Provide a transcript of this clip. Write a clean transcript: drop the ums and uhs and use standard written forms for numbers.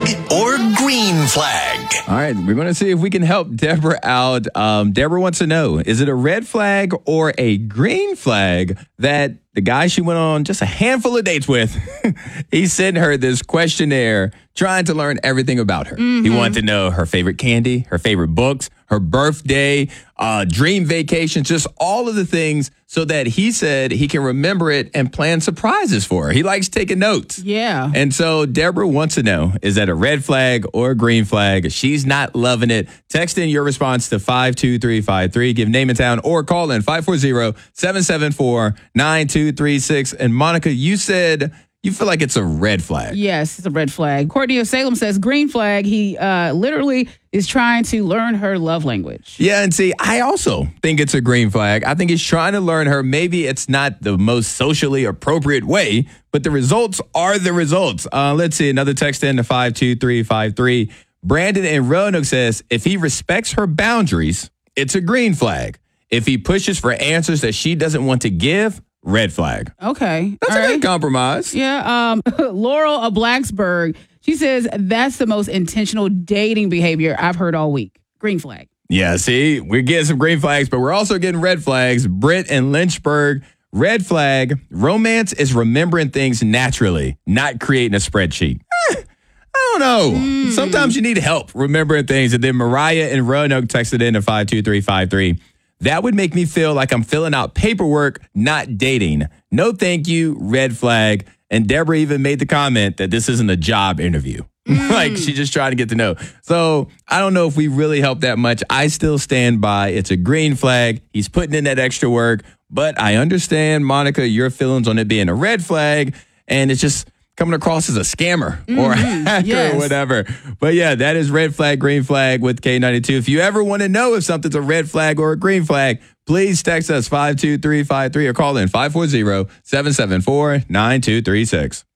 or green flag? All right, we're going to see if we can help Deborah out. Deborah wants to know, is it a red flag or a green flag that the guy she went on just a handful of dates with, he sent her this questionnaire trying to learn everything about her. He wanted to know her favorite candy, her favorite books, her birthday, dream vacations, just all of the things so that he said he can remember it and plan surprises for her. He likes taking notes. Yeah. And so Deborah wants to know, is that a red flag or a green flag? She's not loving it. Text in your response to 52353. Give name and town or call in 540-774-9236. And Monica, you said you feel like it's a red flag. Yes, it's a red flag. Courtney of Salem says green flag. He literally is trying to learn her love language. Yeah, and see, I also think it's a green flag. I think he's trying to learn her. Maybe it's not the most socially appropriate way, but the results are the results. Let's see, another text in to 52353. Brandon in Roanoke says, if he respects her boundaries, it's a green flag. If he pushes for answers that she doesn't want to give, red flag. Okay. That's a good compromise. Yeah. Laurel of Blacksburg, she says that's the most intentional dating behavior I've heard all week. Green flag. Yeah, see, we're getting some green flags, but we're also getting red flags. Britt in Lynchburg, red flag. Romance is remembering things naturally, not creating a spreadsheet. I don't know. Sometimes you need help remembering things. And then Mariah in Roanoke texted in to 52353. That would make me feel like I'm filling out paperwork, not dating. No thank you, red flag. And Deborah even made the comment that this isn't a job interview. Like, she's just trying to get to know. So I don't know if we really help that much. I still stand by it's a green flag. He's putting in that extra work. But I understand, Monica, your feelings on it being a red flag. And it's just coming across as a scammer or a hacker or whatever. But yeah, that is red flag, green flag with K92. If you ever want to know if something's a red flag or a green flag, please text us 52353 or call in 540-774-9236.